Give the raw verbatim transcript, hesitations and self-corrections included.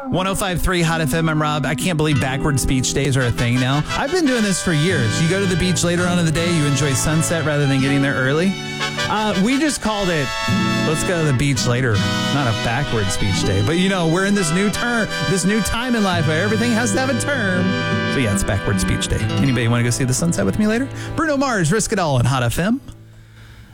one oh five point three Hot F M, I'm Rob. I can't believe backwards beach days are a thing now. I've been doing this for years. You go to the beach later on in the day, you enjoy sunset rather than getting there early. Uh, we just called it, let's go to the beach later. Not a backwards beach day. But, you know, we're in this new term, this new time in life where everything has to have a term. So, yeah, it's backwards beach day. Anybody want to go see the sunset with me later? Bruno Mars, Risk It All on Hot F M.